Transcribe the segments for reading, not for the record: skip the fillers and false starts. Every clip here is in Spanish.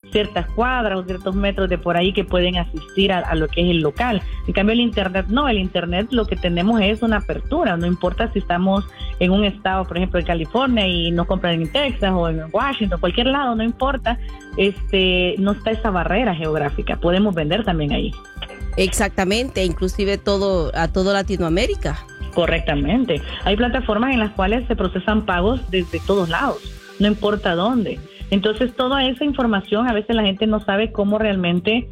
ciertas cuadras o ciertos metros de por ahí que pueden asistir a lo que es el local. En cambio el internet no, el internet lo que tenemos es una apertura, no importa si estamos en un estado, por ejemplo en California y nos compran en Texas o en Washington, cualquier lado, no importa, no está esa barrera geográfica, podemos vender también ahí. Exactamente, inclusive a todo Latinoamérica. Correctamente. Hay plataformas en las cuales se procesan pagos desde todos lados, no importa dónde. Entonces, toda esa información, a veces la gente no sabe cómo realmente,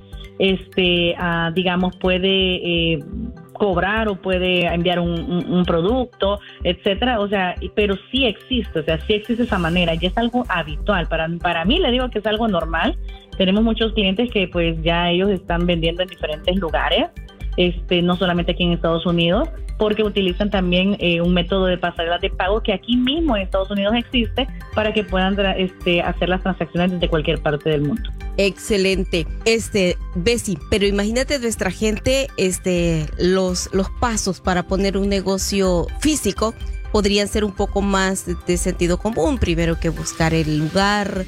digamos, puede cobrar o puede enviar un producto, etcétera. O sea, pero sí existe esa manera, y es algo habitual. Para mí, le digo que es algo normal. Tenemos muchos clientes que pues ya ellos están vendiendo en diferentes lugares, no solamente aquí en Estados Unidos, porque utilizan también un método de pasarela de pago que aquí mismo en Estados Unidos existe para que puedan hacer las transacciones desde cualquier parte del mundo. Excelente. Bessie, pero imagínate nuestra gente, los pasos para poner un negocio físico podrían ser un poco más de sentido común. Primero que buscar el lugar,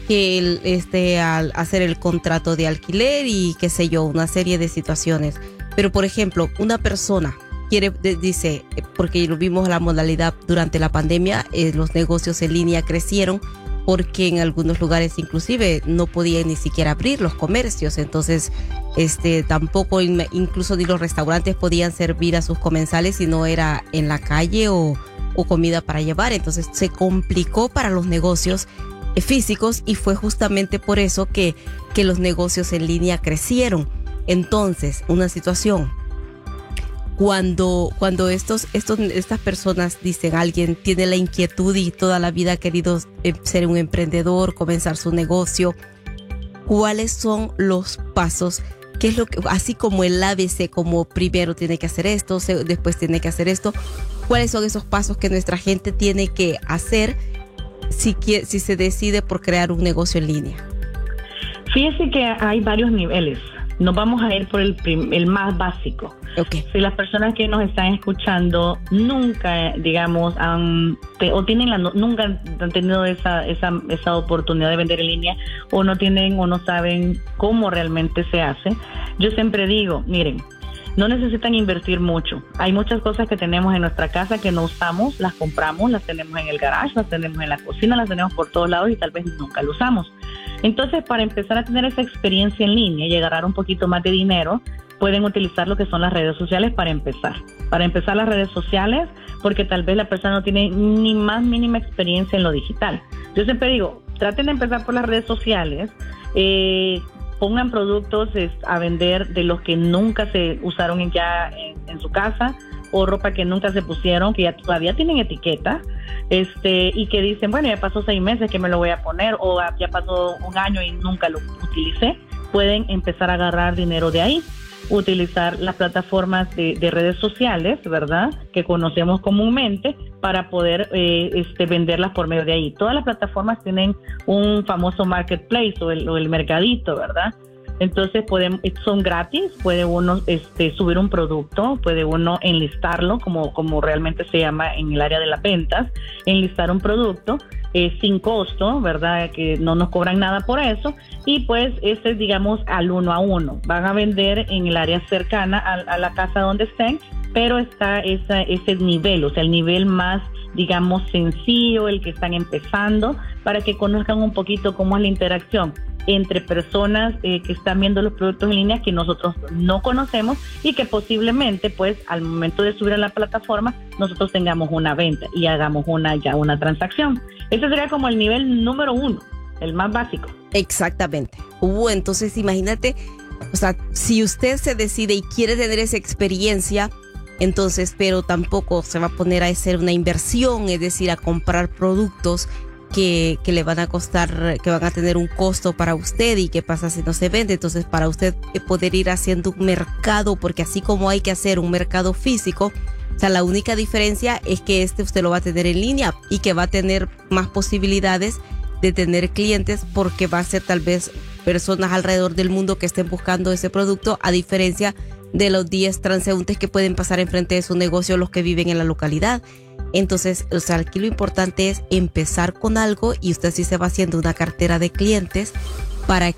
que al hacer el contrato de alquiler y qué sé yo, una serie de situaciones. Pero por ejemplo, una persona dice, porque lo vimos la modalidad durante la pandemia, los negocios en línea crecieron porque en algunos lugares inclusive no podían ni siquiera abrir los comercios, entonces tampoco incluso ni los restaurantes podían servir a sus comensales si no era en la calle o comida para llevar. Entonces se complicó para los negocios físicos y fue justamente por eso que los negocios en línea crecieron. Entonces, una situación, cuando estas personas dicen, alguien tiene la inquietud y toda la vida ha querido ser un emprendedor, comenzar su negocio, ¿cuáles son los pasos? ¿Qué es lo que, así como el ABC, como primero tiene que hacer esto, después tiene que hacer esto? ¿Cuáles son esos pasos que nuestra gente tiene que hacer si se decide por crear un negocio en línea? Fíjese que hay varios niveles. Nos vamos a ir por el más básico. Okay. Si las personas que nos están escuchando nunca, digamos, nunca han tenido esa oportunidad de vender en línea, o no tienen o no saben cómo realmente se hace, yo siempre digo, miren, no necesitan invertir mucho. Hay muchas cosas que tenemos en nuestra casa que no usamos, las compramos, las tenemos en el garage, las tenemos en la cocina, las tenemos por todos lados y tal vez nunca lo usamos. Entonces, para empezar a tener esa experiencia en línea y agarrar un poquito más de dinero, pueden utilizar lo que son las redes sociales para empezar. Para empezar las redes sociales, porque tal vez la persona no tiene ni más mínima experiencia en lo digital. Yo siempre digo, traten de empezar por las redes sociales, pongan productos a vender de los que nunca se usaron en su casa, o ropa que nunca se pusieron, que ya todavía tienen etiqueta, y que dicen, bueno, ya pasó 6 meses que me lo voy a poner, o ya pasó 1 año y nunca lo utilicé. Pueden empezar a agarrar dinero de ahí, utilizar las plataformas de redes sociales, ¿verdad?, que conocemos comúnmente, para poder venderlas por medio de ahí. Todas las plataformas tienen un famoso marketplace o el mercadito, ¿verdad? Entonces son gratis, puede uno subir un producto, puede uno enlistarlo, como realmente se llama en el área de las ventas, enlistar un producto sin costo, ¿verdad? Que no nos cobran nada por eso, y pues digamos al 1 a 1. Van a vender en el área cercana a la casa donde estén, pero está ese nivel, o sea, el nivel más, digamos, sencillo, el que están empezando, para que conozcan un poquito cómo es la interacción entre personas que están viendo los productos en línea que nosotros no conocemos, y que posiblemente pues al momento de subir a la plataforma nosotros tengamos una venta y hagamos una transacción. Ese sería como el nivel número 1, el más básico. Exactamente. Entonces imagínate, o sea, si usted se decide y quiere tener esa experiencia, entonces, pero tampoco se va a poner a hacer una inversión, es decir, a comprar productos que le van a costar, que van a tener un costo para usted, y qué pasa si no se vende. Entonces, para usted poder ir haciendo un mercado, porque así como hay que hacer un mercado físico, o sea, la única diferencia es que usted lo va a tener en línea y que va a tener más posibilidades de tener clientes, porque va a ser tal vez personas alrededor del mundo que estén buscando ese producto, a diferencia de los 10 transeúntes que pueden pasar enfrente de su negocio, los que viven en la localidad. Entonces, o sea, aquí lo importante es empezar con algo, y usted sí se va haciendo una cartera de clientes para